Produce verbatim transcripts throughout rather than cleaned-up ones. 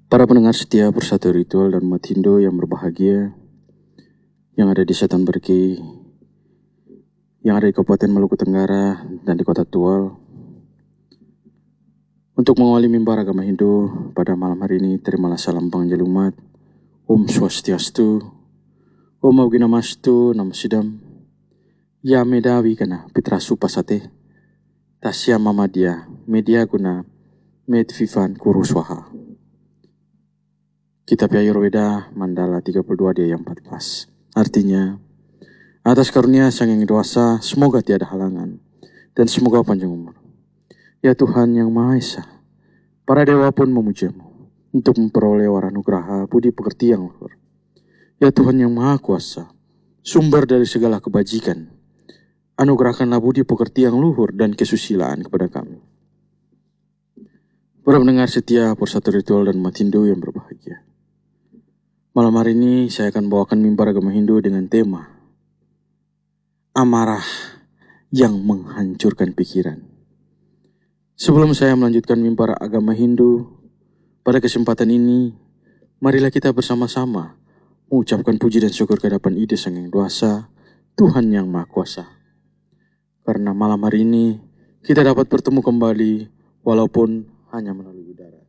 Para pendengar setia Persatu Ritual dan umat Hindu yang berbahagia, yang ada di Setan Berki, yang ada di Kabupaten Maluku Tenggara dan di Kota Tual. Untuk mengawali mimbar agama Hindu pada malam hari ini, terimalah salam panggil umat. Om Swastiastu, Om Auginamastu, Namo Sidam, Ya Medawi Kana Pitra Supasate, Tasya Mamadia, Media Guna, Med Vivan Kuru Swaha. Kitab Ayurveda Mandala tiga puluh dua dia yang empat belas. Artinya, atas karunia Sang Yang Dewasa, semoga tiada halangan dan semoga panjang umur. Ya Tuhan yang Maha Esa, para dewa pun memujiamu untuk memperoleh waranugraha budi pekerti yang luhur. Ya Tuhan yang Maha Kuasa, sumber dari segala kebajikan, anugerahkanlah budi pekerti yang luhur dan kesusilaan kepada kami. Para pendengar setia Persatu Ritual dan umat Hindu yang berbahagia, malam hari ini saya akan bawakan mimbar agama Hindu dengan tema amarah yang menghancurkan pikiran. Sebelum saya melanjutkan mimbar agama Hindu, pada kesempatan ini, marilah kita bersama-sama mengucapkan puji dan syukur kehadapan Ide Sang Yang Dewasa, Tuhan Yang Maha Kuasa. Karena malam hari ini, kita dapat bertemu kembali walaupun hanya melalui udara.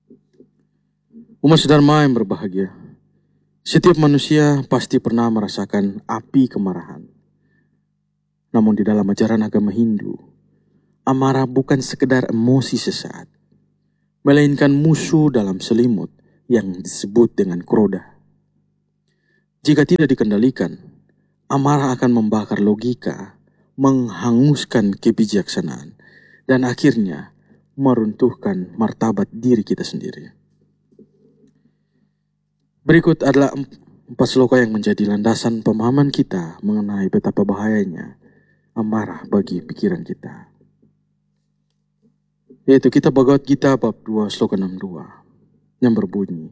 Umat Dharma yang berbahagia, setiap manusia pasti pernah merasakan api kemarahan. Namun di dalam ajaran agama Hindu, amarah bukan sekedar emosi sesaat, melainkan musuh dalam selimut yang disebut dengan kroda. Jika tidak dikendalikan, amarah akan membakar logika, menghanguskan kebijaksanaan, dan akhirnya meruntuhkan martabat diri kita sendiri. Berikut adalah empat sloka yang menjadi landasan pemahaman kita mengenai betapa bahayanya amarah bagi pikiran kita. Yaitu kitab Bhagavad Gita bab dua sloka enam puluh dua yang berbunyi,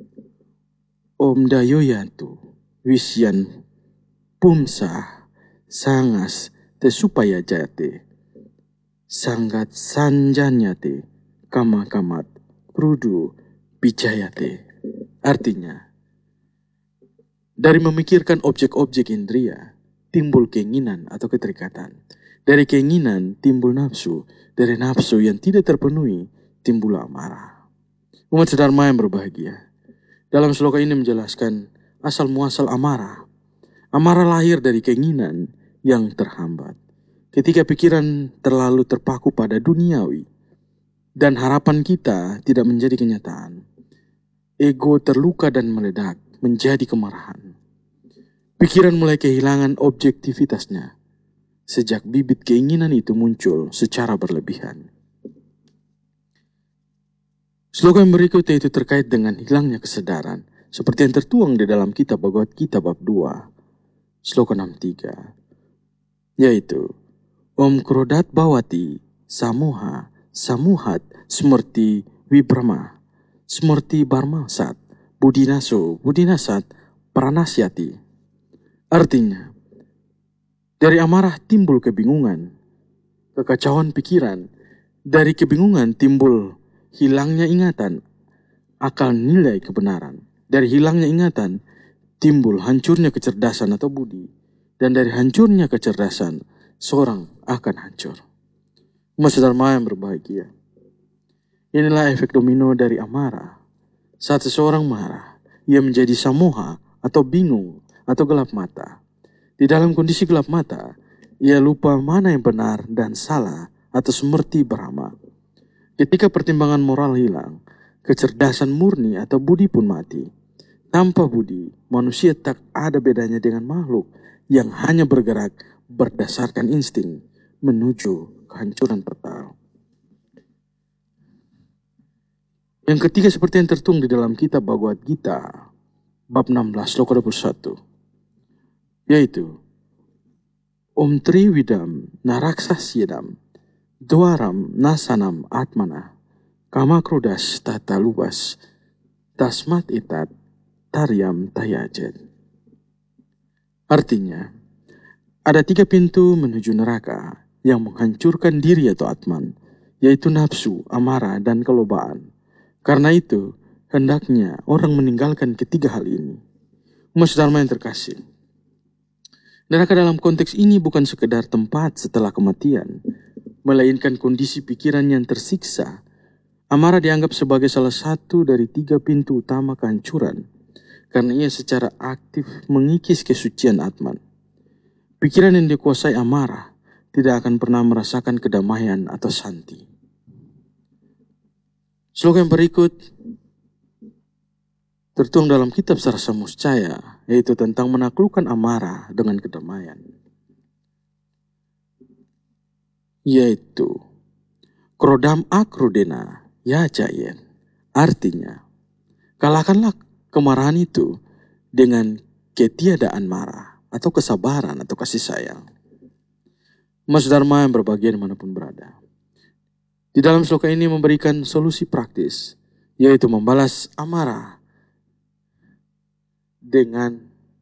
Om Dayoyantu Wisyan Pumsa Sangas Te Supaya Jate Sanggat Sanjanyate Kama Kamat Prudu Bijayate. Artinya, dari memikirkan objek-objek indria, timbul keinginan atau keterikatan. Dari keinginan timbul nafsu. Dari nafsu yang tidak terpenuhi, timbul amarah. Umat Dharma yang berbahagia, dalam sloka ini menjelaskan asal muasal amarah. Amarah lahir dari keinginan yang terhambat. Ketika pikiran terlalu terpaku pada duniawi, dan harapan kita tidak menjadi kenyataan, ego terluka dan meledak menjadi kemarahan. Pikiran mulai kehilangan objektivitasnya sejak bibit keinginan itu muncul secara berlebihan. Slogan yang berikut yaitu terkait dengan hilangnya kesadaran, seperti yang tertuang di dalam kitab Bhagavad Gita bab dua, sloka enam puluh tiga, yaitu Om Krodat Bhavati Samuha Samuhat Smrti Vibrama Smrti Barmasat Budinaso Budinasat Pranasyati. Artinya, dari amarah timbul kebingungan, kekacauan pikiran. Dari kebingungan timbul hilangnya ingatan, akal nilai kebenaran. Dari hilangnya ingatan timbul hancurnya kecerdasan atau budi. Dan dari hancurnya kecerdasan, seorang akan hancur. Umat Dharma yang berbahagia, inilah efek domino dari amarah. Saat seseorang marah, ia menjadi samoha atau bingung atau gelap mata. Di dalam kondisi gelap mata, ia lupa mana yang benar dan salah atau semerti Brahma. Ketika pertimbangan moral hilang, kecerdasan murni atau budi pun mati. Tanpa budi, manusia tak ada bedanya dengan makhluk yang hanya bergerak berdasarkan insting menuju kehancuran total. Yang ketiga seperti yang tertuang di dalam kitab Bhagavad Gita bab enam belas sloka dua puluh satu, yaitu Om Triwidam Naraksasyedam Dwaram Nasanam Atmana Kamakrodas Tata Lubas Tasmat Itat Taryam Tayajet. Artinya, ada tiga pintu menuju neraka yang menghancurkan diri atau atman, yaitu nafsu, amarah, dan kelobaan. Karena itu, hendaknya orang meninggalkan ketiga hal ini. Umat Dharma yang terkasih, neraka dalam konteks ini bukan sekedar tempat setelah kematian, melainkan kondisi pikiran yang tersiksa. Amarah dianggap sebagai salah satu dari tiga pintu utama kehancuran, karena ia secara aktif mengikis kesucian Atman. Pikiran yang dikuasai amarah tidak akan pernah merasakan kedamaian atau santi. Slogan berikut tertuang dalam kitab Sarasa Muscaya, yaitu tentang menaklukkan amarah dengan kedamaian. Yaitu, Krodam akrudena ya jayen. Artinya, kalahkanlah kemarahan itu dengan ketiadaan marah, atau kesabaran, atau kasih sayang. Mas Dharma yang berbahagia dimanapun berada. Di dalam sloka ini memberikan solusi praktis, yaitu membalas amarah dengan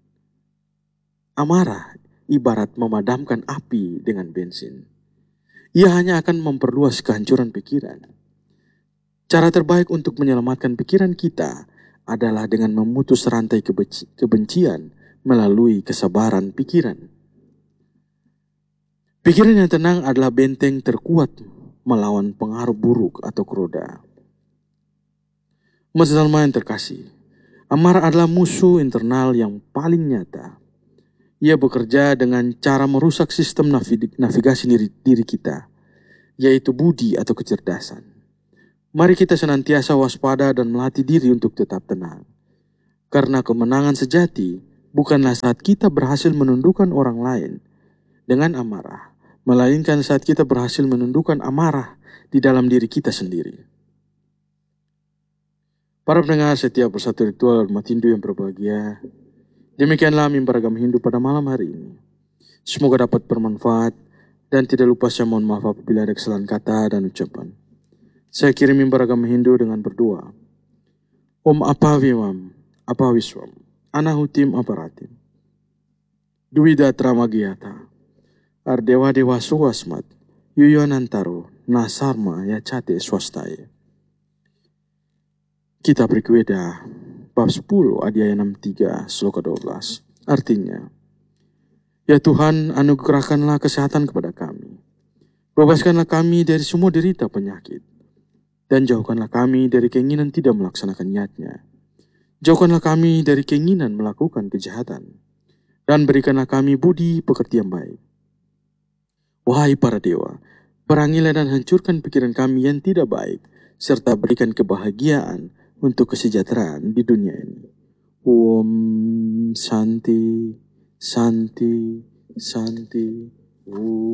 amarah ibarat memadamkan api dengan bensin. Ia hanya akan memperluas kehancuran pikiran. Cara terbaik untuk menyelamatkan pikiran kita adalah dengan memutus rantai kebenci- kebencian melalui kesabaran pikiran. Pikiran yang tenang adalah benteng terkuat melawan pengaruh buruk atau kroda. Mas Dharma yang terkasih, amarah adalah musuh internal yang paling nyata. Ia bekerja dengan cara merusak sistem navigasi diri, diri kita, yaitu budi atau kecerdasan. Mari kita senantiasa waspada dan melatih diri untuk tetap tenang. Karena kemenangan sejati bukanlah saat kita berhasil menundukkan orang lain dengan amarah, melainkan saat kita berhasil menundukkan amarah di dalam diri kita sendiri. Para pendengar setiap persatu ritual umat Hindu yang berbahagia, demikianlah mimbar agama Hindu pada malam hari ini. Semoga dapat bermanfaat dan tidak lupa saya mohon maaf apabila ada kesalahan kata dan ucapan. Saya kirim mimbar agama Hindu dengan berdoa. Om Apavimam, Apaviswam, Anahutim Aparatim, Duwida Tramagiata, Ardewa Dewa Suwasmat, Yuyonantaro, Nasarma Yacate Swastaye. Kitab Rigveda, bab sepuluh, Adhyaya enam puluh tiga, sloka dua belas. Artinya, ya Tuhan, anugerahkanlah kesehatan kepada kami. Bebaskanlah kami dari semua derita penyakit. Dan jauhkanlah kami dari keinginan tidak melaksanakan niatnya. Jauhkanlah kami dari keinginan melakukan kejahatan. Dan berikanlah kami budi pekerti yang baik. Wahai para dewa, perangilah dan hancurkan pikiran kami yang tidak baik, serta berikan kebahagiaan untuk kesejahteraan di dunia ini. Om Santi, Santi, Santi. Om.